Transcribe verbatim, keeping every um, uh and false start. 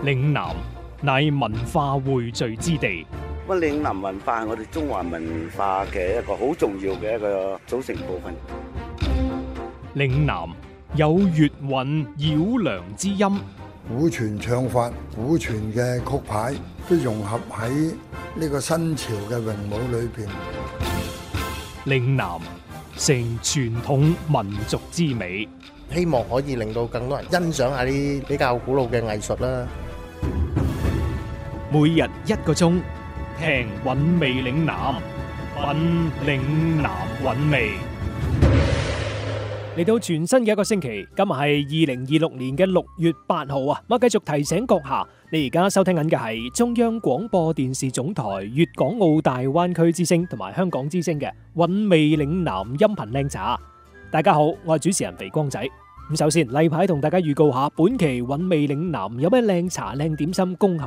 嶺南乃文化匯聚之地。 咁嶺南文化係我哋中華文化嘅一個好重要嘅一個組成部分。 嶺南有粵韻繞梁之音， 古傳唱法、古傳嘅曲牌都融合喺呢個新潮嘅詠舞裏邊。 嶺南成傳統民族之美， 希望可以令到更多人欣賞下啲比較古老嘅藝術啦。 每日一個鐘，聽韻味嶺南，品嶺南韻味。嚟到全新嘅一個星期，今日係二零二六年嘅六月八號啊！我繼續提醒閣下，你而家收聽緊嘅係中央廣播電視總台粵港澳大灣區之聲同埋香港之聲嘅韻味嶺南音頻靚茶。大家好，我係主持人肥光仔。咁首先例牌同大家預告下，本期韻味嶺南有咩靚茶靚點心恭候